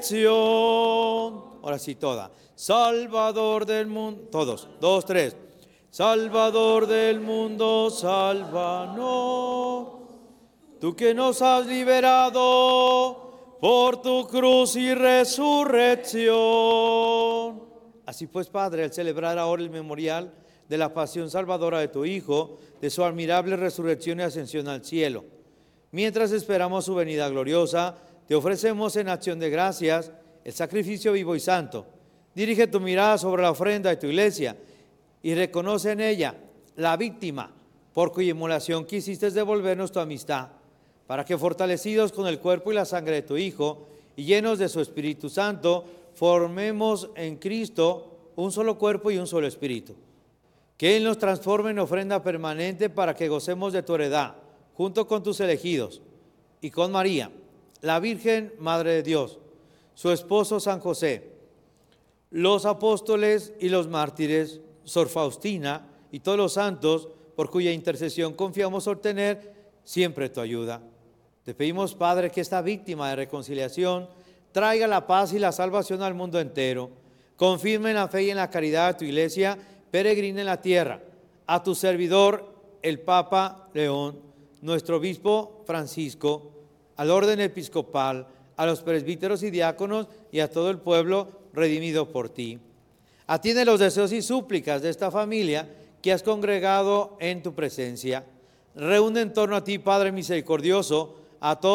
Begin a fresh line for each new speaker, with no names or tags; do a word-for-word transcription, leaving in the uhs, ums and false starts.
Ahora sí, toda. Salvador del mundo. Todos. Dos, tres. Salvador del mundo, sálvanos. Tú que nos has liberado por tu cruz y resurrección. Así pues, Padre, al celebrar ahora el memorial de la pasión salvadora de tu Hijo, de su admirable resurrección y ascensión al cielo, mientras esperamos su venida gloriosa, te ofrecemos en acción de gracias el sacrificio vivo y santo. Dirige tu mirada sobre la ofrenda de tu iglesia y reconoce en ella la víctima por cuya inmolación quisiste devolvernos tu amistad, para que fortalecidos con el cuerpo y la sangre de tu Hijo y llenos de su Espíritu Santo, formemos en Cristo un solo cuerpo y un solo espíritu. Que Él nos transforme en ofrenda permanente para que gocemos de tu heredad, junto con tus elegidos, y con María, la Virgen Madre de Dios, su esposo San José, los apóstoles y los mártires, Sor Faustina y todos los santos, por cuya intercesión confiamos obtener siempre tu ayuda. Te pedimos, Padre, que esta víctima de reconciliación traiga la paz y la salvación al mundo entero. Confirme en la fe y en la caridad de tu iglesia, peregrina en la tierra, a tu servidor, el Papa León, nuestro obispo Francisco, al orden episcopal, a los presbíteros y diáconos y a todo el pueblo redimido por ti. Atiende los deseos y súplicas de esta familia que has congregado en tu presencia. Reúne en torno a ti, Padre misericordioso, a todos